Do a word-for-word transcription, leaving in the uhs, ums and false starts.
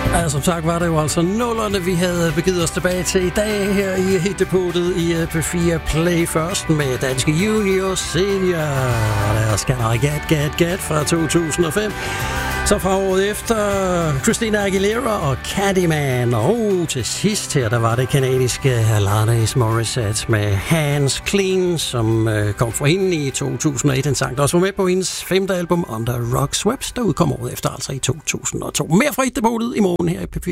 Ja, som sagt var det jo altså nullerne, vi havde begivet os tilbage til i dag her i hitdepotet i P fire Play. Først med Danske Junior Senior. Der skal der Gat Gat Gat fra to tusind og fem. Så fra året efter Christina Aguilera og Candyman. Og til sidst her, der var det kanadiske Alanis Morissette med Hands Clean, som øh, kom fra hende i to tusind og et. En sang, der også var med på hendes femte album Under Rock Sweeps, der udkom året efter, altså i to tusind og to. Mere fra hitdepotet i morgen her i P fire.